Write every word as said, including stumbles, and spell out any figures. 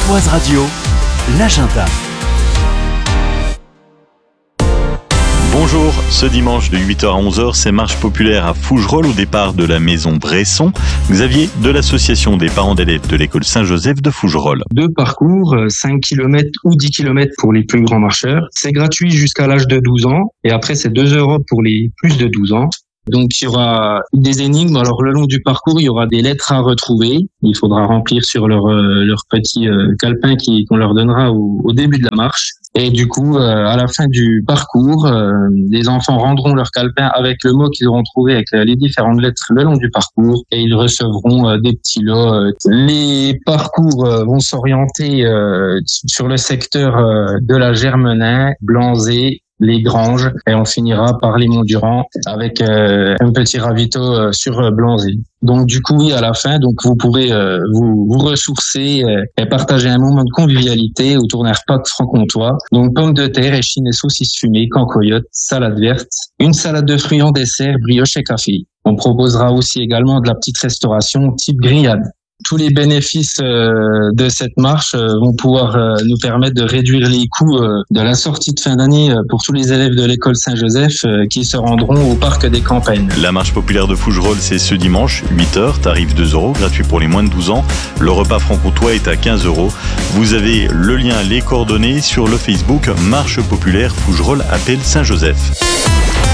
Pontoise Radio, l'agenda. Bonjour, ce dimanche de huit heures à onze heures, c'est marche populaire à Fougerolles au départ de la maison Bresson. Xavier de l'association des parents d'élèves de l'école Saint-Joseph de Fougerolles. Deux parcours, cinq kilomètres ou dix kilomètres pour les plus grands marcheurs. C'est gratuit jusqu'à l'âge de douze ans et après c'est deux euros pour les plus de douze ans. Donc il y aura des énigmes. Alors le long du parcours, il y aura des lettres à retrouver. Il faudra remplir sur leur euh, leur petit euh, calepin qui qu'on leur donnera au, au début de la marche. Et du coup, euh, à la fin du parcours, euh, les enfants rendront leur calepin avec le mot qu'ils auront trouvé avec les différentes lettres le long du parcours et ils recevront euh, des petits lots. Les parcours euh, vont s'orienter euh, sur le secteur euh, de la Germenin, Blanzé, les Granges et on finira par les Monts-Durand avec euh, un petit ravito euh, sur euh, Blanzé. Donc du coup, oui, à la fin, donc vous pourrez euh, vous, vous ressourcer euh, et partager un moment de convivialité autour d'un repas franc-comtois. Donc pommes de terre, échine et saucisses fumées, cancoyote, salade verte, une salade de fruits en dessert, brioche et café. On proposera aussi également de la petite restauration type grillade. Tous les bénéfices euh, de cette marche euh, vont pouvoir euh, nous permettre de réduire les coûts euh, de la sortie de fin d'année euh, pour tous les élèves de l'école Saint-Joseph euh, qui se rendront au parc des Campagnes. La marche populaire de Fougerolles, c'est ce dimanche, huit heures, tarif deux euros, gratuit pour les moins de douze ans. Le repas franc-comtois est à quinze euros. Vous avez le lien, les coordonnées sur le Facebook Marche populaire Fougerolles appel Saint-Joseph.